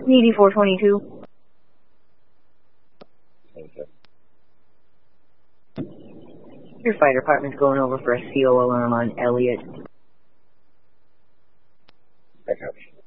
Needy 422. Okay. Your fire department's going over for a CO alarm on Elliot. I copy.